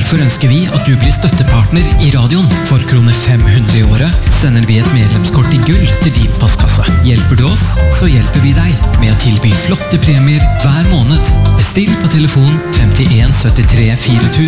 Derfor ønsker vi at du blir støttepartner i radioen. For kroner 500 i året sender vi et medlemskort i gull til din postkasse. Hjelper du oss, så hjelper vi deg med å tilby flotte premier hver måned. Bestill på telefon 51 73 4000